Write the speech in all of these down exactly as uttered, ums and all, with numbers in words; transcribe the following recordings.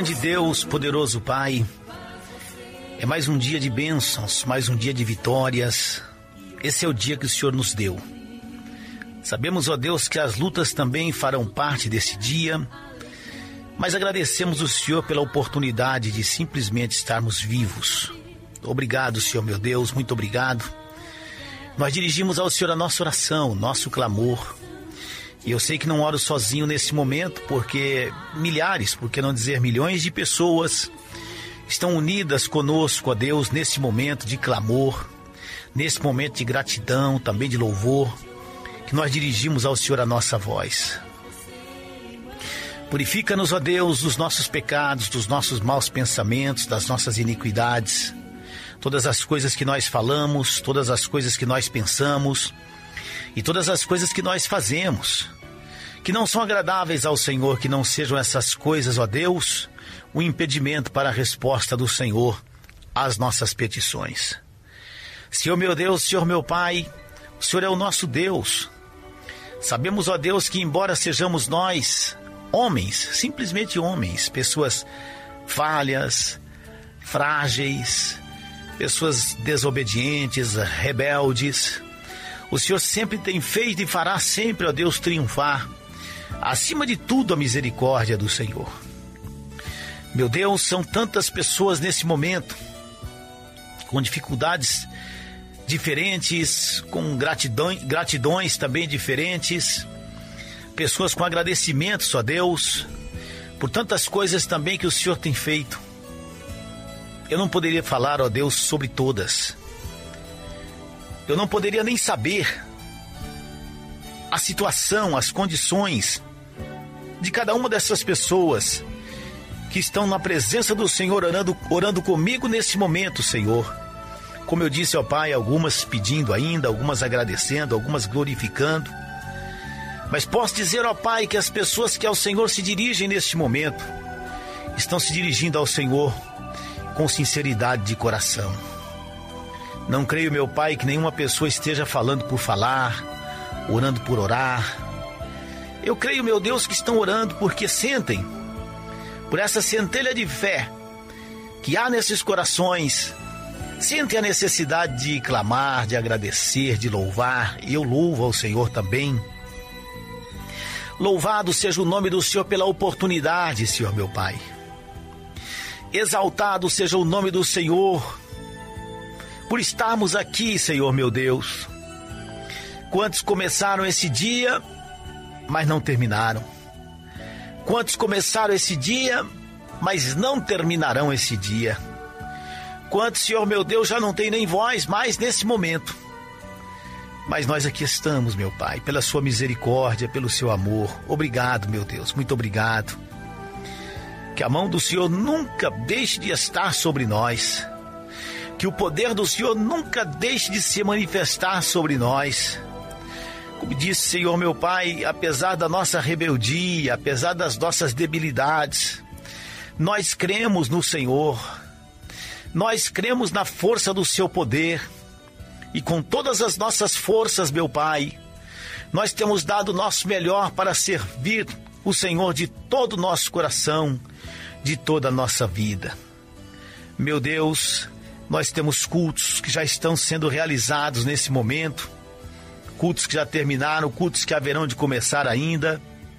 Grande Deus, poderoso Pai, é mais um dia de bênçãos, mais um dia de vitórias. Esse é o dia que o Senhor nos deu. Sabemos, ó Deus, que as lutas também farão parte desse dia, mas agradecemos o Senhor pela oportunidade de simplesmente estarmos vivos. Obrigado, Senhor meu Deus, muito obrigado. Nós dirigimos ao Senhor a nossa oração, nosso clamor. E eu sei que não oro sozinho nesse momento, porque milhares, por que não dizer milhões de pessoas estão unidas conosco, ó Deus, nesse momento de clamor, nesse momento de gratidão, também de louvor, que nós dirigimos ao Senhor a nossa voz. Purifica-nos, ó Deus, dos nossos pecados, dos nossos maus pensamentos, das nossas iniquidades, todas as coisas que nós falamos, todas as coisas que nós pensamos e todas as coisas que nós fazemos, que não são agradáveis ao Senhor, que não sejam essas coisas, ó Deus, o impedimento para a resposta do Senhor às nossas petições. Senhor meu Deus, Senhor meu Pai, o Senhor é o nosso Deus. Sabemos, ó Deus, que embora sejamos nós homens, simplesmente homens, pessoas falhas, frágeis, pessoas desobedientes, rebeldes, o Senhor sempre tem feito e fará sempre, ó Deus, triunfar. Acima de tudo, a misericórdia do Senhor. Meu Deus, são tantas pessoas nesse momento, com dificuldades diferentes, com gratidão, gratidões também diferentes, pessoas com agradecimentos, ó Deus, por tantas coisas também que o Senhor tem feito. Eu não poderia falar, ó Deus, sobre todas. Eu não poderia nem saber a situação, as condições de cada uma dessas pessoas que estão na presença do Senhor, orando, orando comigo nesse momento, Senhor. Como eu disse ao Pai, algumas pedindo ainda, algumas agradecendo, algumas glorificando. Mas posso dizer ao Pai que as pessoas que ao Senhor se dirigem neste momento estão se dirigindo ao Senhor com sinceridade de coração. Não creio, meu Pai, que nenhuma pessoa esteja falando por falar, orando por orar. Eu creio, meu Deus, que estão orando porque sentem, por essa centelha de fé que há nesses corações, sentem a necessidade de clamar, de agradecer, de louvar. E eu louvo ao Senhor também. Louvado seja o nome do Senhor pela oportunidade, Senhor meu Pai. Exaltado seja o nome do Senhor por estarmos aqui, Senhor meu Deus. Quantos começaram esse dia, mas não terminaram? Quantos começaram esse dia, mas não terminarão esse dia? Quantos, Senhor meu Deus, já não tem nem voz mais nesse momento? Mas nós aqui estamos, meu Pai, pela sua misericórdia, pelo seu amor. Obrigado, meu Deus, muito obrigado. Que a mão do Senhor nunca deixe de estar sobre nós. Que o poder do Senhor nunca deixe de se manifestar sobre nós. Como disse, Senhor meu Pai, apesar da nossa rebeldia, apesar das nossas debilidades, nós cremos no Senhor. Nós cremos na força do seu poder. E com todas as nossas forças, meu Pai, nós temos dado o nosso melhor para servir o Senhor de todo o nosso coração, de toda a nossa vida. Meu Deus, nós temos cultos que já estão sendo realizados nesse momento, cultos que já terminaram, cultos que haverão de começar ainda.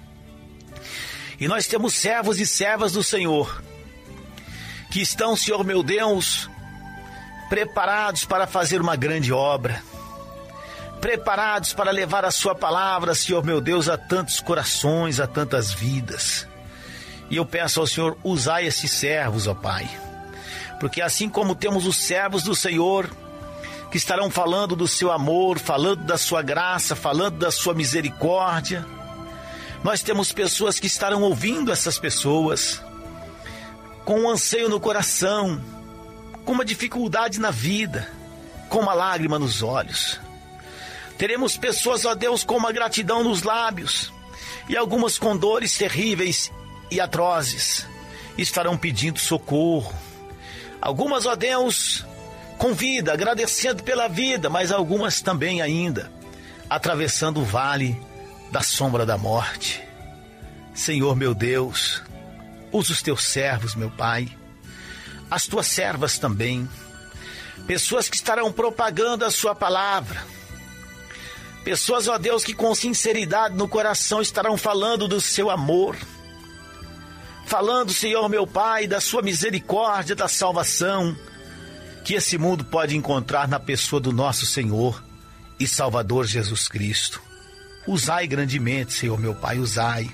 E nós temos servos e servas do Senhor, que estão, Senhor meu Deus, preparados para fazer uma grande obra, preparados para levar a sua palavra, Senhor meu Deus, a tantos corações, a tantas vidas. E eu peço ao Senhor, usar esses servos, ó Pai, porque assim como temos os servos do Senhor, que estarão falando do seu amor, falando da sua graça, falando da sua misericórdia, nós temos pessoas que estarão ouvindo essas pessoas, com um anseio no coração, com uma dificuldade na vida, com uma lágrima nos olhos. Teremos pessoas, ó Deus, com uma gratidão nos lábios, e algumas com dores terríveis e atrozes, estarão pedindo socorro. Algumas, ó Deus, com vida, agradecendo pela vida, mas algumas também ainda atravessando o vale da sombra da morte. Senhor meu Deus, Usa os teus servos, meu Pai, as tuas servas também, pessoas que estarão propagando a sua palavra, pessoas, ó Deus, que com sinceridade no coração estarão falando do seu amor, falando, Senhor, meu Pai, da sua misericórdia, da salvação, que esse mundo pode encontrar na pessoa do nosso Senhor e Salvador Jesus Cristo. Usai grandemente, Senhor, meu Pai, usai.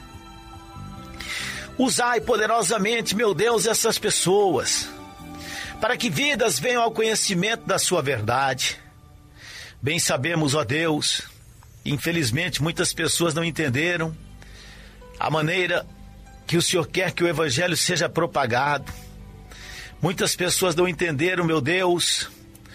Usai poderosamente, meu Deus, essas pessoas, para que vidas venham ao conhecimento da sua verdade. Bem sabemos, ó Deus, infelizmente muitas pessoas não entenderam a maneira que o Senhor quer que o Evangelho seja propagado. Muitas pessoas não entenderam, meu Deus,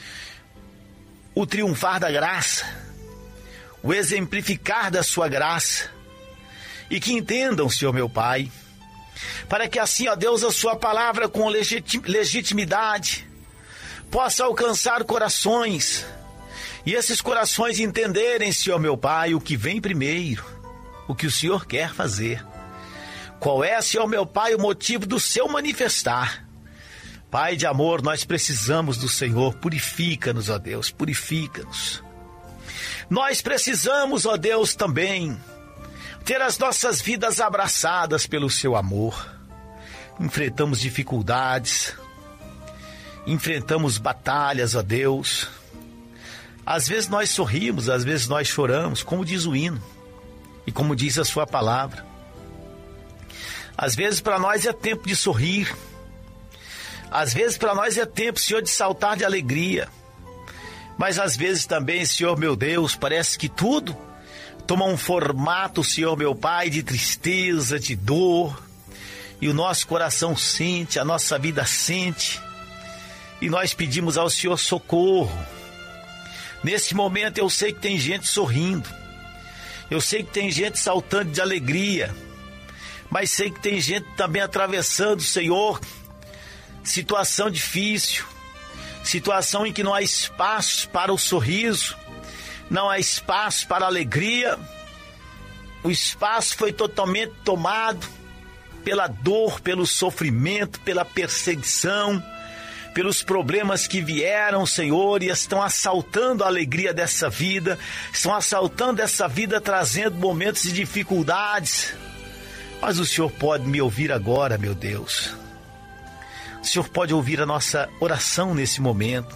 o triunfar da graça, o exemplificar da sua graça, e que entendam, Senhor meu Pai, para que assim, ó Deus, a sua palavra com legitim- legitimidade possa alcançar corações, e esses corações entenderem, Senhor meu Pai, o que vem primeiro, o que o Senhor quer fazer. Qual é, Senhor meu Pai, o motivo do seu manifestar? Pai de amor, nós precisamos do Senhor, purifica-nos, ó Deus, purifica-nos. Nós precisamos, ó Deus, também ter as nossas vidas abraçadas pelo seu amor. Enfrentamos dificuldades, enfrentamos batalhas, ó Deus. Às vezes nós sorrimos, às vezes nós choramos, como diz o hino e como diz a sua palavra. Às vezes para nós é tempo de sorrir, às vezes para nós é tempo, Senhor, de saltar de alegria. Mas às vezes também, Senhor meu Deus, parece que tudo toma um formato, Senhor meu Pai, de tristeza, de dor. E o nosso coração sente, a nossa vida sente. E nós pedimos ao Senhor socorro. Nesse momento eu sei que tem gente sorrindo. Eu sei que tem gente saltando de alegria. Mas sei que tem gente também atravessando, Senhor, situação difícil, situação em que não há espaço para o sorriso, não há espaço para a alegria. O espaço foi totalmente tomado pela dor, pelo sofrimento, pela perseguição, pelos problemas que vieram, Senhor, e estão assaltando a alegria dessa vida, estão assaltando essa vida, trazendo momentos de dificuldades. Mas o Senhor pode me ouvir agora, meu Deus. O Senhor pode ouvir a nossa oração nesse momento.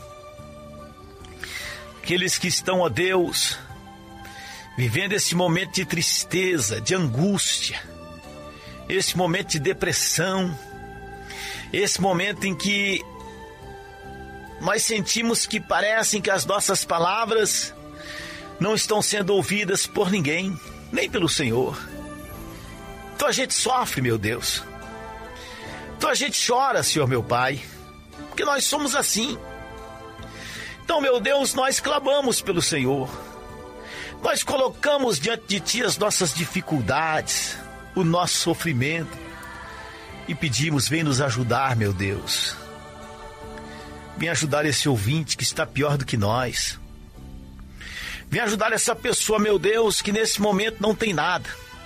Aqueles que estão, ó Deus, vivendo esse momento de tristeza, de angústia, esse momento de depressão, esse momento em que nós sentimos que parecem que as nossas palavras não estão sendo ouvidas por ninguém, nem pelo Senhor. Então a gente sofre, meu Deus. Então a gente chora, Senhor meu Pai, porque nós somos assim. Então, meu Deus, nós clamamos pelo Senhor. Nós colocamos diante de Ti as nossas dificuldades, o nosso sofrimento, e pedimos, vem nos ajudar, meu Deus. Vem ajudar esse ouvinte que está pior do que nós. Vem ajudar essa pessoa, meu Deus, que nesse momento não tem nada.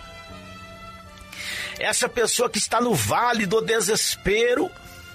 Essa pessoa que está no vale do desespero.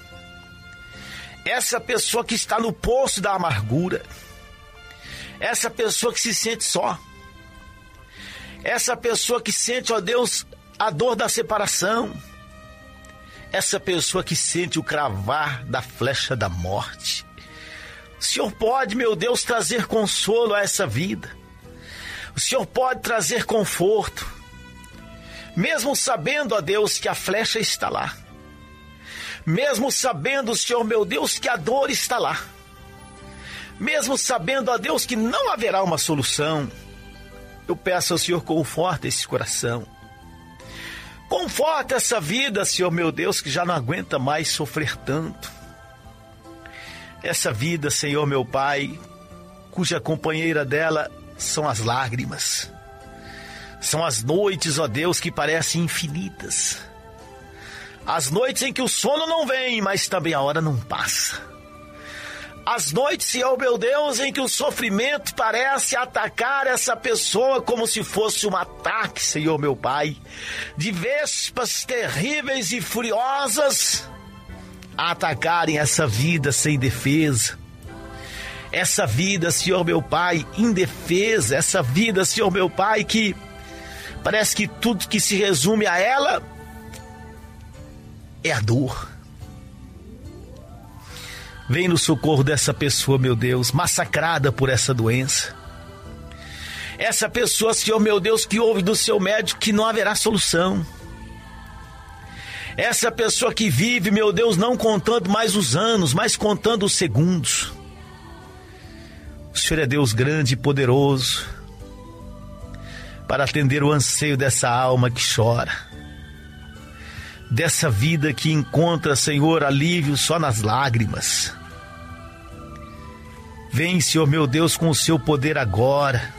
Essa pessoa que está no poço da amargura. Essa pessoa que se sente só. Essa pessoa que sente, ó Deus, a dor da separação. Essa pessoa que sente o cravar da flecha da morte. O Senhor pode, meu Deus, trazer consolo a essa vida. O Senhor pode trazer conforto. Mesmo sabendo, ó Deus, que a flecha está lá. Mesmo sabendo, Senhor meu Deus, que a dor está lá. Mesmo sabendo, ó Deus, que não haverá uma solução. Eu peço ao Senhor, conforta esse coração. Conforta essa vida, Senhor meu Deus, que já não aguenta mais sofrer tanto. Essa vida, Senhor meu Pai, cuja companheira dela são as lágrimas. São as noites, ó Deus, que parecem infinitas. As noites em que o sono não vem, mas também a hora não passa. As noites, Senhor meu Deus, em que o sofrimento parece atacar essa pessoa como se fosse um ataque, Senhor meu Pai, de vespas terríveis e furiosas a atacarem essa vida sem defesa. Essa vida, Senhor meu Pai, indefesa, essa vida, Senhor meu Pai, que parece que tudo que se resume a ela é a dor. Vem no socorro dessa pessoa, meu Deus, massacrada por essa doença. Essa pessoa, Senhor meu Deus, que ouve do seu médico que não haverá solução. Essa pessoa que vive, meu Deus, não contando mais os anos, mas contando os segundos. O Senhor é Deus grande e poderoso para atender o anseio dessa alma que chora, dessa vida que encontra, Senhor, alívio só nas lágrimas. Vem, Senhor meu Deus, com o seu poder agora.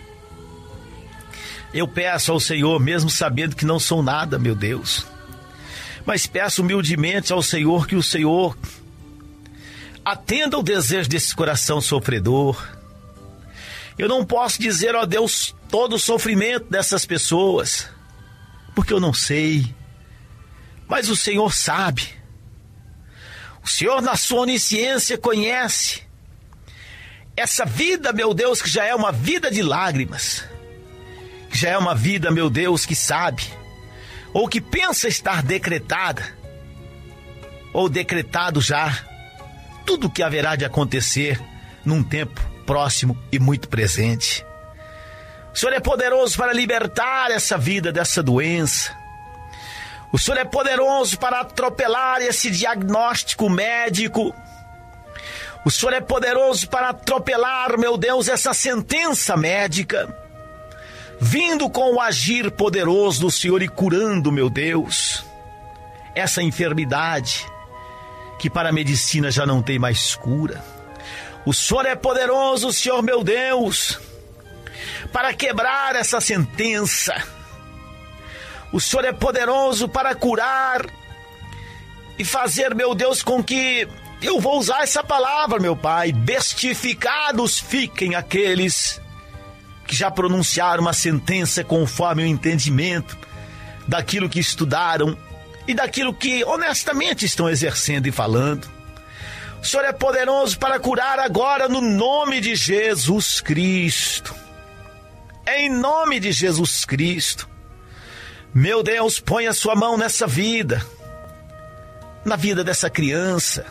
Eu peço ao Senhor, mesmo sabendo que não sou nada, meu Deus, mas peço humildemente ao Senhor que o Senhor atenda o desejo desse coração sofredor. Eu não posso dizer, ó Deus, todo o sofrimento dessas pessoas, porque eu não sei, mas o Senhor sabe. O Senhor, na sua onisciência, conhece essa vida, meu Deus, que já é uma vida de lágrimas, que já é uma vida, meu Deus, que sabe, ou que pensa estar decretada, ou decretado já, tudo o que haverá de acontecer num tempo próximo e muito presente. O Senhor é poderoso para libertar essa vida dessa doença. O Senhor é poderoso para atropelar esse diagnóstico médico. O Senhor é poderoso para atropelar, meu Deus, essa sentença médica, vindo com o agir poderoso do Senhor e curando, meu Deus, essa enfermidade que para a medicina já não tem mais cura. O Senhor é poderoso, Senhor meu Deus, para quebrar essa sentença. O Senhor é poderoso para curar e fazer, meu Deus, com que, eu vou usar essa palavra, meu Pai, bestificados fiquem aqueles que já pronunciaram uma sentença conforme o entendimento daquilo que estudaram e daquilo que honestamente estão exercendo e falando. O Senhor é poderoso para curar agora no nome de Jesus Cristo. Em nome de Jesus Cristo. Meu Deus, põe a sua mão nessa vida, na vida dessa criança,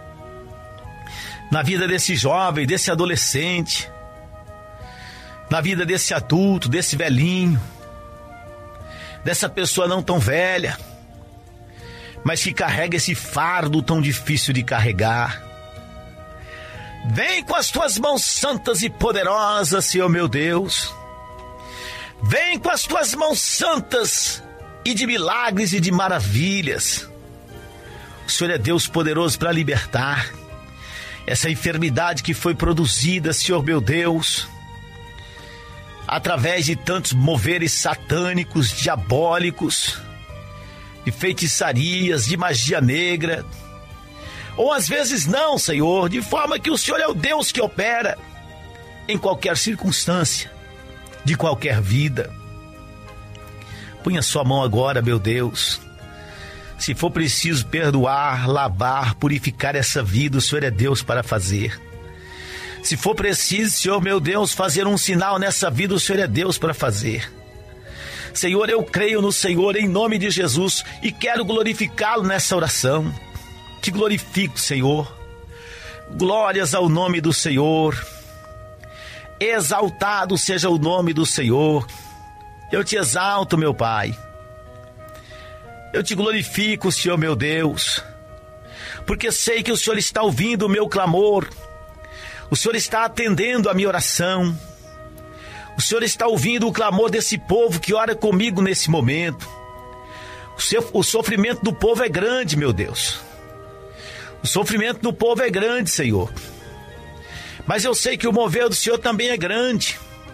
na vida desse jovem, desse adolescente, na vida desse adulto, desse velhinho, dessa pessoa não tão velha, mas que carrega esse fardo tão difícil de carregar. Vem com as tuas mãos santas e poderosas, Senhor meu Deus. Vem com as tuas mãos santas e de milagres e de maravilhas. O Senhor é Deus poderoso para libertar essa enfermidade que foi produzida, Senhor meu Deus, através de tantos moveres satânicos, diabólicos, de feitiçarias, de magia negra, ou às vezes não, Senhor, de forma que o Senhor é o Deus que opera em qualquer circunstância, de qualquer vida. Põe a sua mão agora, meu Deus. Se for preciso perdoar, lavar, purificar essa vida, o Senhor é Deus para fazer. Se for preciso, Senhor meu Deus, fazer um sinal nessa vida, o Senhor é Deus para fazer. Senhor, eu creio no Senhor em nome de Jesus e quero glorificá-lo nessa oração. Te glorifico, Senhor. Glórias ao nome do Senhor. Exaltado seja o nome do Senhor. Eu te exalto, meu Pai. Eu te glorifico, Senhor meu Deus, porque sei que o Senhor está ouvindo o meu clamor. O Senhor está atendendo a minha oração. O Senhor está ouvindo o clamor desse povo que ora comigo nesse momento. O, seu, o sofrimento do povo é grande, meu Deus. O sofrimento do povo é grande, Senhor. Mas eu sei que o mover do Senhor também é grande.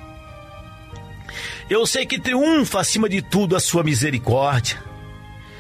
Eu sei que triunfa acima de tudo a sua misericórdia.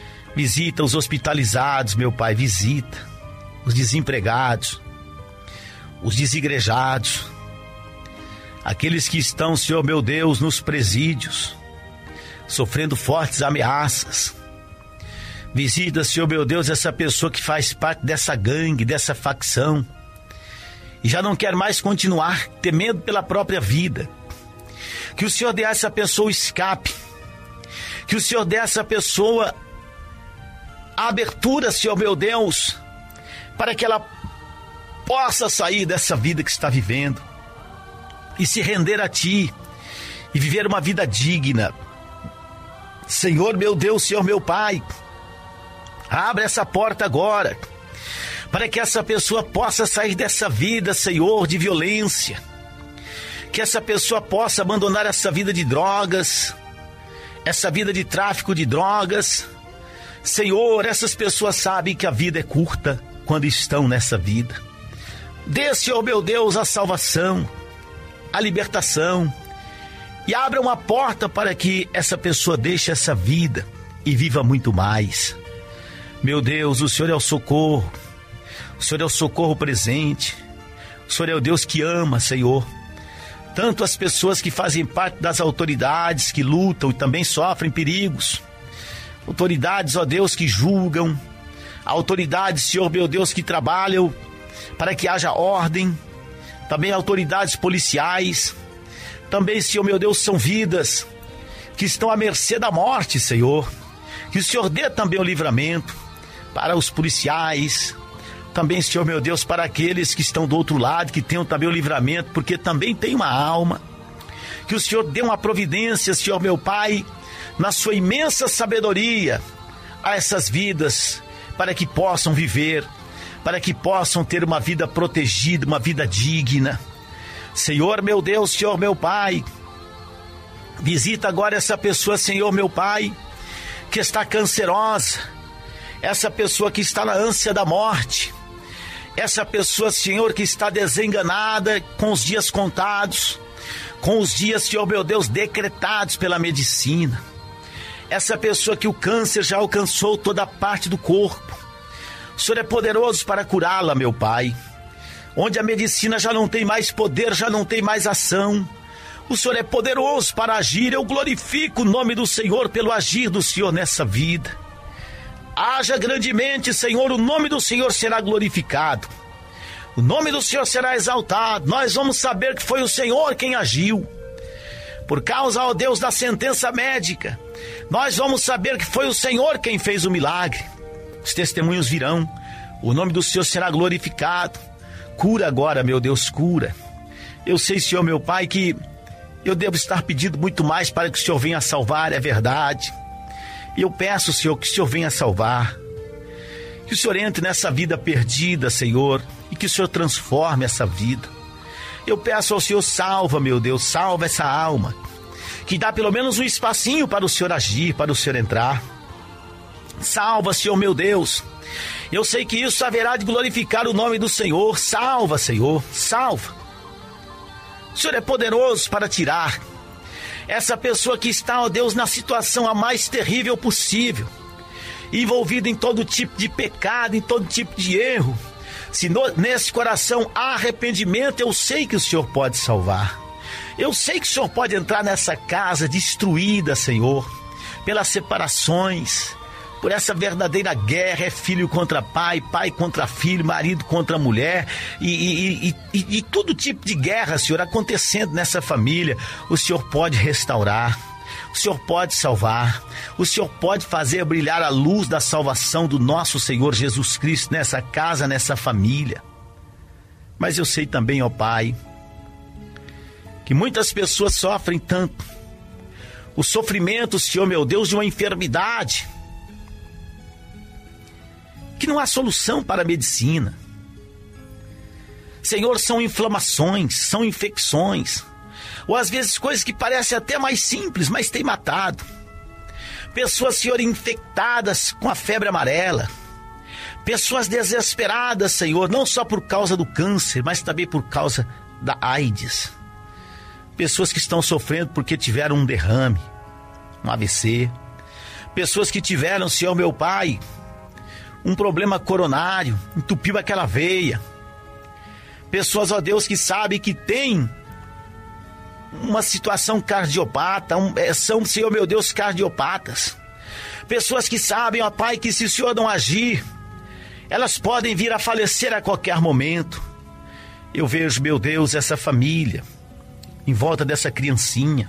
Visita os hospitalizados, meu Pai, visita os desempregados, os desigrejados, aqueles que estão, Senhor meu Deus, nos presídios, sofrendo fortes ameaças. Visita, Senhor meu Deus, essa pessoa que faz parte dessa gangue, dessa facção, e já não quer mais continuar, temendo pela própria vida. Que o Senhor dê a essa pessoa o escape, que o Senhor dê a essa pessoa a abertura, Senhor meu Deus, para que ela possa sair dessa vida que está vivendo e se render a Ti e viver uma vida digna. Senhor meu Deus, Senhor meu Pai, abre essa porta agora, para que essa pessoa possa sair dessa vida, Senhor, de violência. Que essa pessoa possa abandonar essa vida de drogas, essa vida de tráfico de drogas. Senhor, essas pessoas sabem que a vida é curta quando estão nessa vida. Dê, Senhor meu Deus, a salvação, a libertação, e abra uma porta para que essa pessoa deixe essa vida e viva muito mais. Meu Deus, o Senhor é o socorro, o Senhor é o socorro presente, o Senhor é o Deus que ama, Senhor. Tanto as pessoas que fazem parte das autoridades, que lutam e também sofrem perigos. Autoridades, ó Deus, que julgam. Autoridades, Senhor meu Deus, que trabalham para que haja ordem. Também autoridades policiais. Também, Senhor meu Deus, são vidas que estão à mercê da morte, Senhor. Que o Senhor dê também o livramento para os policiais. Também, Senhor meu Deus, para aqueles que estão do outro lado, que tenham também o livramento, porque também tem uma alma. Que o Senhor dê uma providência, Senhor meu Pai, na sua imensa sabedoria, a essas vidas, para que possam viver, para que possam ter uma vida protegida, uma vida digna. Senhor meu Deus, Senhor meu Pai, visita agora essa pessoa, Senhor meu Pai, que está cancerosa, essa pessoa que está na ânsia da morte, essa pessoa, Senhor, que está desenganada, com os dias contados, com os dias, Senhor meu Deus, decretados pela medicina. Essa pessoa que o câncer já alcançou toda a parte do corpo. O Senhor é poderoso para curá-la, meu Pai. Onde a medicina já não tem mais poder, já não tem mais ação, o Senhor é poderoso para agir. Eu glorifico o nome do Senhor pelo agir do Senhor nessa vida. Haja grandemente, Senhor, o nome do Senhor será glorificado. O nome do Senhor será exaltado. Nós vamos saber que foi o Senhor quem agiu. Por causa, ó Deus, da sentença médica, nós vamos saber que foi o Senhor quem fez o milagre. Os testemunhos virão. O nome do Senhor será glorificado. Cura agora, meu Deus, cura. Eu sei, Senhor, meu Pai, que eu devo estar pedindo muito mais para que o Senhor venha salvar, é verdade. E eu peço, Senhor, que o Senhor venha salvar. Que o Senhor entre nessa vida perdida, Senhor, e que o Senhor transforme essa vida. Eu peço ao Senhor, salva, meu Deus, salva essa alma, que dá pelo menos um espacinho para o Senhor agir, para o Senhor entrar. Salva, Senhor, meu Deus. Eu sei que isso haverá de glorificar o nome do Senhor. Salva, Senhor, salva. O Senhor é poderoso para tirar essa pessoa que está, ó Deus, na situação a mais terrível possível, envolvida em todo tipo de pecado, em todo tipo de erro. Se no, nesse coração há arrependimento, eu sei que o Senhor pode salvar. Eu sei que o Senhor pode entrar nessa casa destruída, Senhor, pelas separações, por essa verdadeira guerra, é filho contra pai, pai contra filho, marido contra mulher, e, e, e, e, e todo tipo de guerra, Senhor, acontecendo nessa família. O Senhor pode restaurar, o Senhor pode salvar, o Senhor pode fazer brilhar a luz da salvação do nosso Senhor Jesus Cristo nessa casa, nessa família. Mas eu sei também, ó Pai, que muitas pessoas sofrem tanto, o sofrimento, Senhor meu Deus, de uma enfermidade, que não há solução para a medicina. Senhor, são inflamações, são infecções, ou às vezes coisas que parecem até mais simples, mas têm matado. Pessoas, Senhor, infectadas com a febre amarela, pessoas desesperadas, Senhor, não só por causa do câncer, mas também por causa da AIDS. Pessoas que estão sofrendo porque tiveram um derrame, um A V C. Pessoas que tiveram, Senhor meu Pai, um problema coronário, entupiu aquela veia. Pessoas, ó Deus, que sabem que tem uma situação cardiopata, um, são, Senhor meu Deus, cardiopatas. Pessoas que sabem, ó Pai, que se o Senhor não agir, elas podem vir a falecer a qualquer momento. Eu vejo, meu Deus, essa família em volta dessa criancinha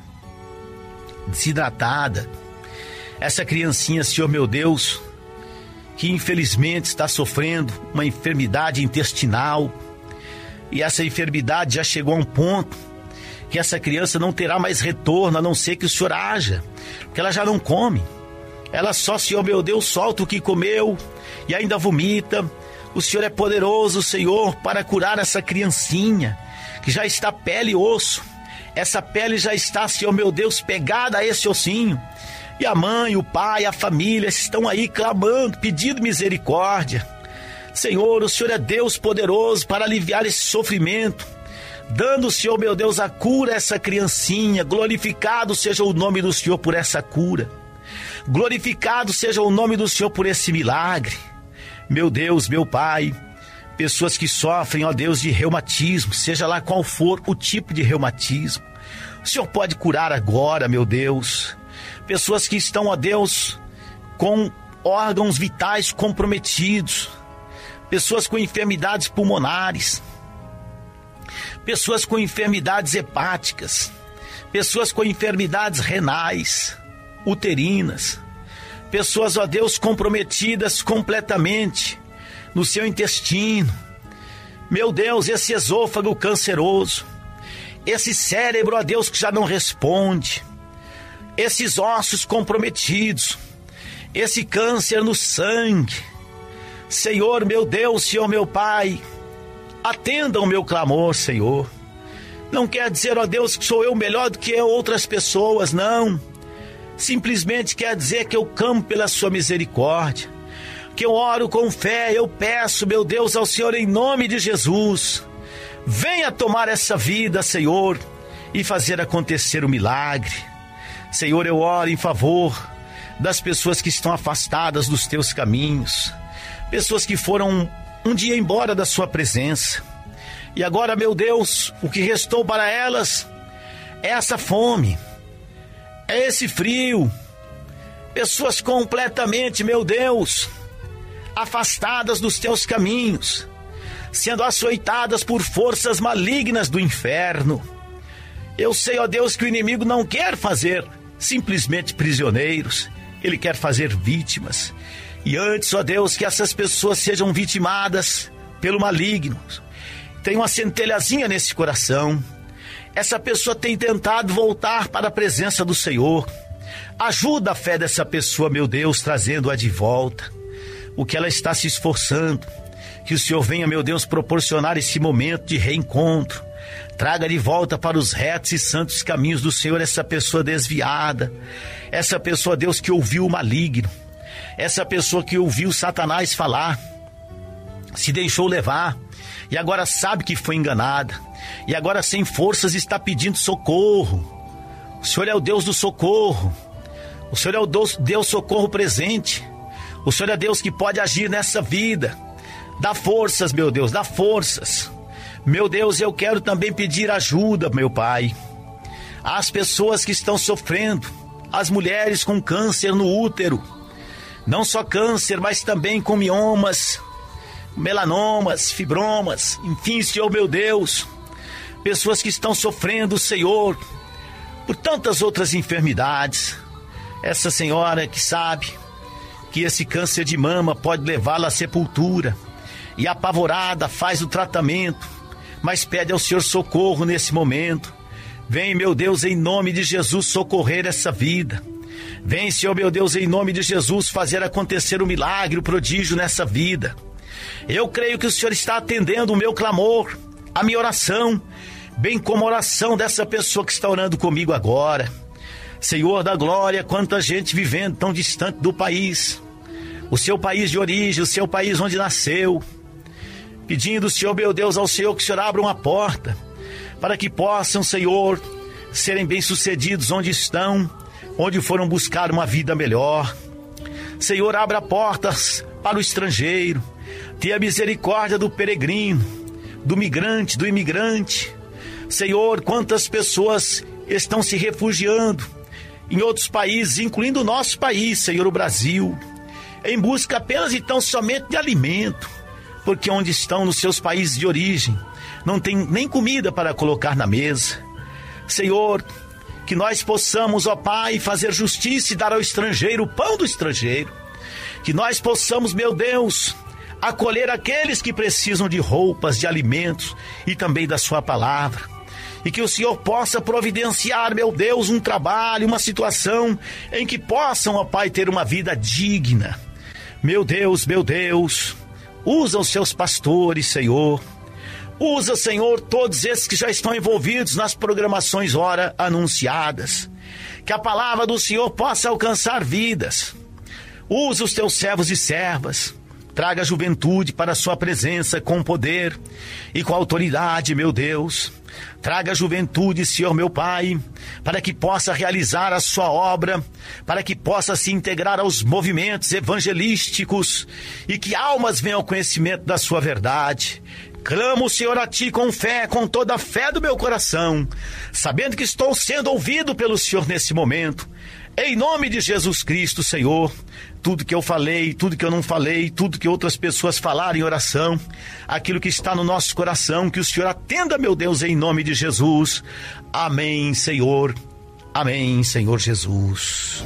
desidratada. Essa criancinha, Senhor meu Deus, que infelizmente está sofrendo uma enfermidade intestinal. E essa enfermidade já chegou a um ponto que essa criança não terá mais retorno, a não ser que o Senhor haja, porque ela já não come. Ela só, Senhor meu Deus, solta o que comeu e ainda vomita. O Senhor é poderoso, Senhor, para curar essa criancinha, que já está pele e osso. Essa pele já está, Senhor meu Deus, pegada a esse ossinho. E a mãe, o pai, a família estão aí clamando, pedindo misericórdia. Senhor, o Senhor é Deus poderoso para aliviar esse sofrimento, dando, Senhor meu Deus, a cura a essa criancinha. Glorificado seja o nome do Senhor por essa cura. Glorificado seja o nome do Senhor por esse milagre. Meu Deus, meu Pai, pessoas que sofrem, ó Deus, de reumatismo, seja lá qual for o tipo de reumatismo, o Senhor pode curar agora, meu Deus. Pessoas que estão, ó Deus, com órgãos vitais comprometidos, pessoas com enfermidades pulmonares, pessoas com enfermidades hepáticas, pessoas com enfermidades renais, uterinas, pessoas, ó Deus, comprometidas completamente no seu intestino. Meu Deus, esse esôfago canceroso, esse cérebro, ó Deus, que já não responde, esses ossos comprometidos, esse câncer no sangue. Senhor, meu Deus, Senhor, meu Pai, atenda o meu clamor, Senhor. Não quer dizer, ó Deus, que sou eu melhor do que outras pessoas, não. Simplesmente quer dizer que eu clamo pela sua misericórdia, que eu oro com fé. Eu peço, meu Deus, ao Senhor, em nome de Jesus, venha tomar essa vida, Senhor, e fazer acontecer o milagre. Senhor, eu oro em favor das pessoas que estão afastadas dos teus caminhos, pessoas que foram um dia embora da sua presença, e agora, meu Deus, o que restou para elas é essa fome, é esse frio. Pessoas completamente, meu Deus, afastadas dos teus caminhos, sendo açoitadas por forças malignas do inferno. Eu sei, ó Deus, que o inimigo não quer fazer simplesmente prisioneiros, ele quer fazer vítimas. E antes, ó Deus, que essas pessoas sejam vitimadas pelo maligno, tem uma centelhazinha nesse coração. Essa pessoa tem tentado voltar para a presença do Senhor. Ajuda a fé dessa pessoa, meu Deus, trazendo-a de volta. O que ela está se esforçando, que o Senhor venha, meu Deus, proporcionar esse momento de reencontro. Traga de volta para os retos e santos caminhos do Senhor essa pessoa desviada, essa pessoa, Deus, que ouviu o maligno, essa pessoa que ouviu Satanás falar, se deixou levar e agora sabe que foi enganada, e agora sem forças está pedindo socorro. O Senhor é o Deus do socorro, o Senhor é o Deus, Deus socorro presente, o Senhor é Deus que pode agir nessa vida. Dá forças, meu Deus, dá forças. Meu Deus, eu quero também pedir ajuda, meu Pai, às pessoas que estão sofrendo, as mulheres com câncer no útero, não só câncer, mas também com miomas, melanomas, fibromas, enfim, Senhor meu Deus, pessoas que estão sofrendo, Senhor, por tantas outras enfermidades. Essa senhora que sabe que esse câncer de mama pode levá-la à sepultura, e apavorada faz o tratamento, mas pede ao Senhor socorro nesse momento. Vem, meu Deus, em nome de Jesus, socorrer essa vida. Vem, Senhor, meu Deus, em nome de Jesus, fazer acontecer o milagre, o prodígio nessa vida. Eu creio que o Senhor está atendendo o meu clamor, a minha oração, bem como a oração dessa pessoa que está orando comigo agora. Senhor da glória, quanta gente vivendo tão distante do país, o seu país de origem, o seu país onde nasceu, pedindo, Senhor meu Deus, ao Senhor que o Senhor abra uma porta para que possam, Senhor, serem bem-sucedidos onde estão, onde foram buscar uma vida melhor. Senhor, abra portas para o estrangeiro, tenha misericórdia do peregrino, do migrante, do imigrante. Senhor, quantas pessoas estão se refugiando em outros países, incluindo o nosso país, Senhor, o Brasil, em busca apenas então somente de alimento, porque onde estão nos seus países de origem, não tem nem comida para colocar na mesa. Senhor, que nós possamos, ó Pai, fazer justiça e dar ao estrangeiro o pão do estrangeiro. Que nós possamos, meu Deus, acolher aqueles que precisam de roupas, de alimentos e também da sua palavra. E que o Senhor possa providenciar, meu Deus, um trabalho, uma situação em que possam, ó Pai, ter uma vida digna. Meu Deus, meu Deus, usa os seus pastores, Senhor. Usa, Senhor, todos esses que já estão envolvidos nas programações ora anunciadas. Que a palavra do Senhor possa alcançar vidas. Usa os teus servos e servas. Traga a juventude para a sua presença com poder e com autoridade, meu Deus. Traga a juventude, Senhor meu Pai, para que possa realizar a sua obra, para que possa se integrar aos movimentos evangelísticos e que almas venham ao conhecimento da sua verdade. Clamo, Senhor, a Ti com fé, com toda a fé do meu coração, sabendo que estou sendo ouvido pelo Senhor nesse momento. Em nome de Jesus Cristo, Senhor, tudo que eu falei, tudo que eu não falei, tudo que outras pessoas falaram em oração, aquilo que está no nosso coração, que o Senhor atenda, meu Deus, em nome de Jesus. Amém, Senhor. Amém, Senhor Jesus.